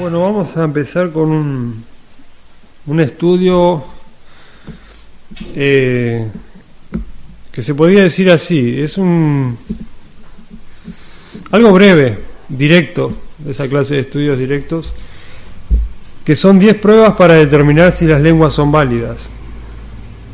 Bueno, vamos a empezar con un estudio que se podría decir así, es algo breve, directo, de esa clase de estudios directos, que son 10 pruebas para determinar si las lenguas son válidas.